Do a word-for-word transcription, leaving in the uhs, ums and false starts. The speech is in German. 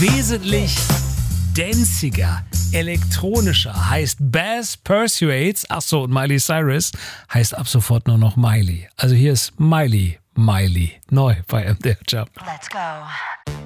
Wesentlich danciger, elektronischer heißt Bass Persuades. Achso, und Miley Cyrus heißt ab sofort nur noch Miley. Also hier ist Miley, Miley, neu bei M D R Jump. Let's go.